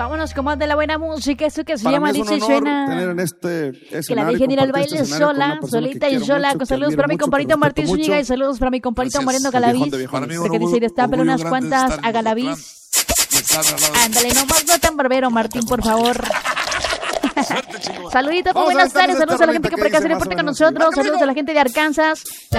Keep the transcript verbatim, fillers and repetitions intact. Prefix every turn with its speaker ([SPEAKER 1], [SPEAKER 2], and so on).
[SPEAKER 1] Vámonos con más de la buena música. Esto que se
[SPEAKER 2] Para
[SPEAKER 1] llama
[SPEAKER 2] mí es un
[SPEAKER 1] Dice
[SPEAKER 2] honor
[SPEAKER 1] Suena.
[SPEAKER 2] tener en este
[SPEAKER 1] Que la dejen ir al baile sola, solita y sola. Con saludos para mi compadrito Martín Zúñiga y saludos para mi compadito Moreno Galaviz. Porque dice, destápelo unas cuantas a Galaviz. Ándale, nomás no tan barbero, Martín, por favor. Saluditos, muy buenas tardes. Saludos a la gente que por acá se reporta con nosotros. Saludos a la gente de Arkansas. La